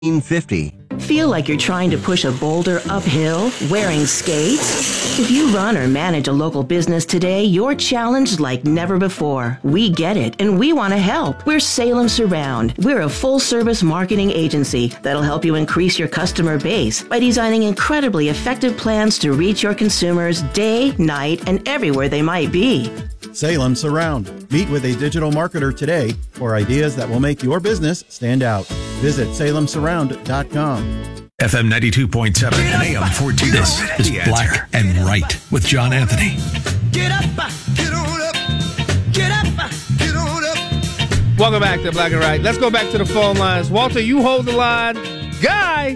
1950. Feel like you're trying to push a boulder uphill wearing skates? If you run or manage a local business today, you're challenged like never before. We get it, and we want to help. We're Salem Surround. We're a full-service marketing agency that'll help you increase your customer base by designing incredibly effective plans to reach your consumers day, night, and everywhere they might be. Salem Surround. Meet with a digital marketer today for ideas that will make your business stand out. Visit salemsurround.com. FM 92.7 and AM 14. This is Black and Right with John Anthony. Get up, get on up, get up, get on up. Welcome back to Black and Right. Let's go back to the phone lines. Walter, you hold the line. Guy!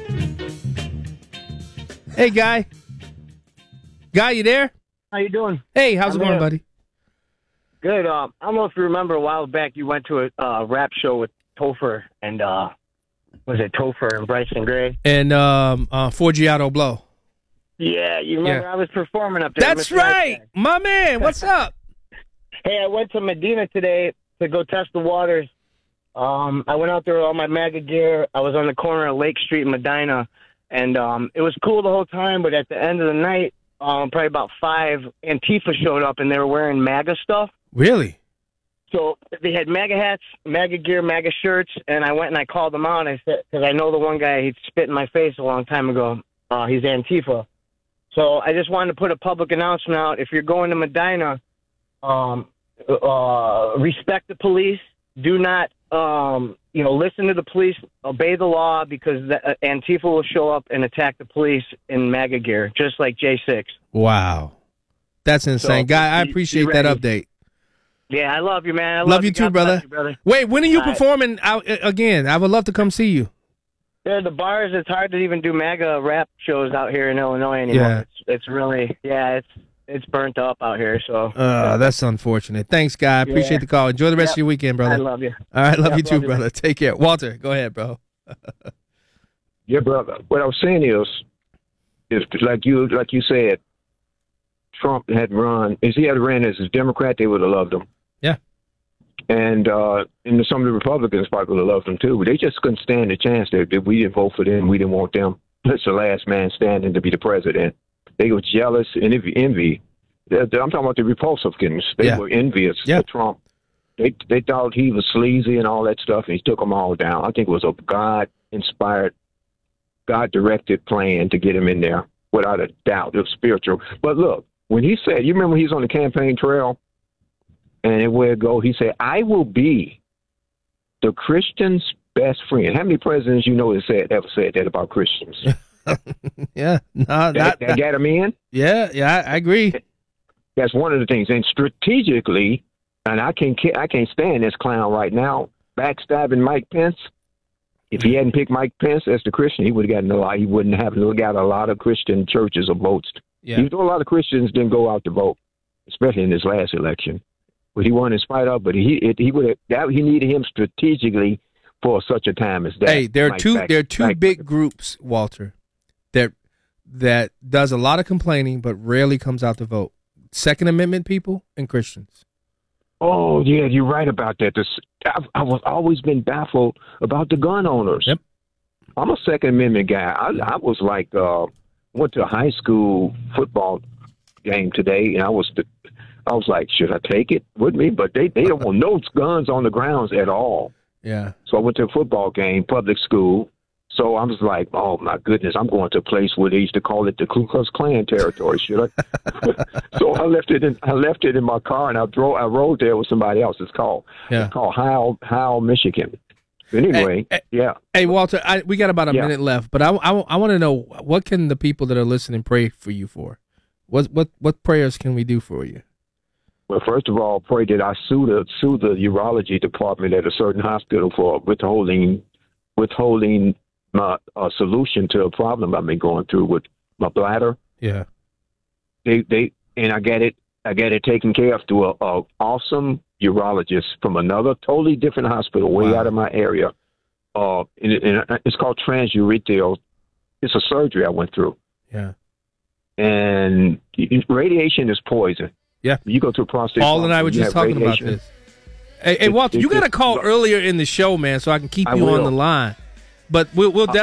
Hey, Guy. Guy, you there? How you doing? Hey, how's it going, buddy? Good. I don't know if you remember a while back you went to a rap show with Topher and was it Topher and Bryson Gray? And Forgiato Blow. Yeah, you remember I was performing up there. That's right. My man, what's up? Hey, I went to Medina today to go test the waters. I went out there with all my MAGA gear. I was on the corner of Lake Street in Medina, and it was cool the whole time, but at the end of the night, probably about 5, Antifa showed up, and they were wearing MAGA stuff. Really? So they had MAGA hats, MAGA gear, MAGA shirts, and I went and I called them out. I said, because I know the one guy, he spit in my face a long time ago. He's Antifa. So I just wanted to put a public announcement out. If you're going to Medina, respect the police. Do not, listen to the police. Obey the law, because Antifa will show up and attack the police in MAGA gear, just like J6. Wow. That's insane. So, Guy, I appreciate that update. Yeah, I love you, man. I love you too, brother. Wait, when are you All right. performing out again? I would love to come see you. Yeah, the bars, it's hard to even do MAGA rap shows out here in Illinois anymore. Yeah. It's really, it's burnt up out here. So that's unfortunate. Thanks, Guy. I appreciate the call. Enjoy the rest of your weekend, brother. I love you. All right, love you too, you, brother. man. Take care. Walter, go ahead, bro. Yeah, brother. What I was saying is like you said, Trump had run. If he had ran as a Democrat, they would have loved him. Yeah. And some of the Republicans probably would have loved him too. They just couldn't stand the chance that we didn't vote for them. We didn't want them. That's the last man standing to be the president. They were jealous and envy. I'm talking about the Republicans. They were envious of Trump. They thought he was sleazy and all that stuff, and he took them all down. I think it was a God-inspired, God-directed plan to get him in there, without a doubt. It was spiritual. But look, when he said, you remember he's on the campaign trail, and everywhere it go, he said, I will be the Christian's best friend. How many presidents you know ever said that about Christians? Yeah. No, that got him in? Yeah, I agree. That's one of the things. And strategically, and I can't stand this clown right now, backstabbing Mike Pence. If he hadn't picked Mike Pence as the Christian, he would have gotten he wouldn't have got a lot of Christian churches or votes. Yeah. Even though a lot of Christians didn't go out to vote, especially in his last election. But he won in spite of. But he needed him strategically for such a time as that. Hey, there are two big groups, Walter, that does a lot of complaining but rarely comes out to vote. Second Amendment people and Christians. Oh, yeah, you're right about that. I was always been baffled about the gun owners. Yep. I'm a Second Amendment guy. I was like, went to a high school football game today, and I was like, should I take it with me? But they don't want no guns on the grounds at all. Yeah. So I went to a football game, public school. So I was like, oh, my goodness, I'm going to a place where they used to call it the Ku Klux Klan territory, should I? So I left it in my car, and I rode there with somebody else. It's called Howell, Michigan. But anyway, yeah. Hey, Walter, we got about a minute left, but I want to know, what can the people that are listening pray for you for? What prayers can we do for you? Well, first of all, pray that I sue the urology department at a certain hospital for withholding my solution to a problem I've been going through with my bladder. Yeah. And I get it taken care of through a awesome urologist from another totally different hospital way out of my area. And it's called transurethral. It's a surgery I went through. Yeah. And radiation is poison. Yeah. You go to a prostate. Paul and I were just talking about this. Hey, Walter, you got to call earlier in the show, man, so I can keep you on the line. But we'll